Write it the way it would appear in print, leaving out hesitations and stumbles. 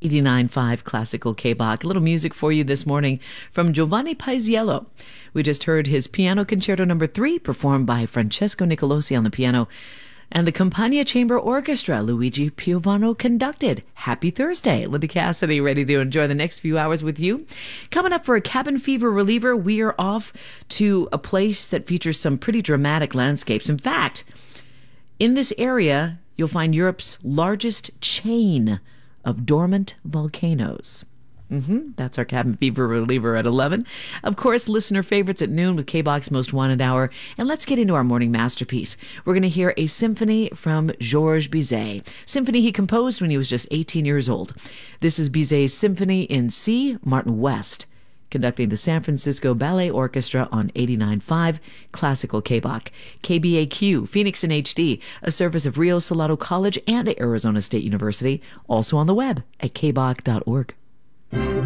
89.5 Classical K-Bach. A little music for you this morning from Giovanni Paisiello. We just heard his Piano Concerto No. 3 performed by Francesco Nicolosi on the piano, and the Campagna Chamber Orchestra, Luigi Piovano, conducted. Happy Thursday. Linda Cassidy ready to enjoy the next few hours with you. Coming up for a cabin fever reliever, we are off to a place that features some pretty dramatic landscapes. In fact, in this area, you'll find Europe's largest chain of dormant volcanoes. That's our cabin fever reliever at 11. Of course, listener favorites at noon with K-Bach's Most Wanted Hour. And let's get into our morning masterpiece. We're going to hear a symphony from Georges Bizet. Symphony he composed when he was just 18 years old. This is Bizet's Symphony in C. Martin West, conducting the San Francisco Ballet Orchestra on 89.5 Classical K-Bach. KBAQ, Phoenix in HD, a service of Rio Salado College and Arizona State University, also on the web at kbach.org.